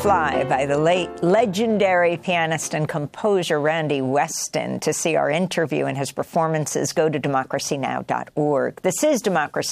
Fly by the late legendary pianist and composer Randy Weston. To see our interview and his performances, go to democracynow.org. This is Democracy